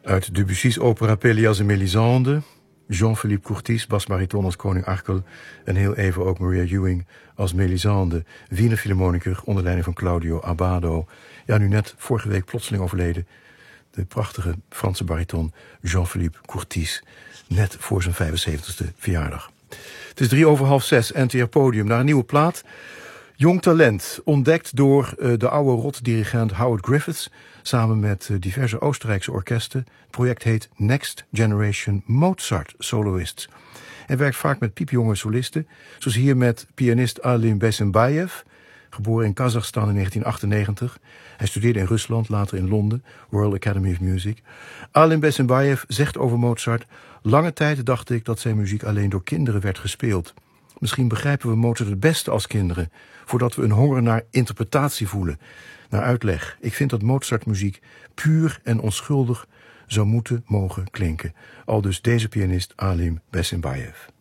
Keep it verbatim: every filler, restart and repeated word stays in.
Uit Debussy's opera Pélias et Mélisande, Jean-Philippe Courtis, basbariton als koning Arkel en heel even ook Maria Ewing als Mélisande, Wiener Philharmoniker onder leiding van Claudio Abbado. Ja, nu net vorige week plotseling overleden, de prachtige Franse bariton Jean-Philippe Courtis, net voor zijn vijfenzeventigste verjaardag. Het is drie over half zes, N T R Podium, naar een nieuwe plaat. Jong talent, ontdekt door uh, de oude rotdirigent Howard Griffiths, samen met uh, diverse Oostenrijkse orkesten. Het project heet Next Generation Mozart Soloists. Hij werkt vaak met piepjonge solisten, zoals hier met pianist Alim Bessembayev, geboren in Kazachstan in negentien achtennegentig. Hij studeerde in Rusland, later in Londen, Royal Academy of Music. Alim Bessembayev zegt over Mozart: lange tijd dacht ik dat zijn muziek alleen door kinderen werd gespeeld. Misschien begrijpen we Mozart het beste als kinderen, voordat we een honger naar interpretatie voelen, naar uitleg. Ik vind dat Mozart-muziek puur en onschuldig zou moeten mogen klinken. Aldus deze pianist Alim Bessembayev.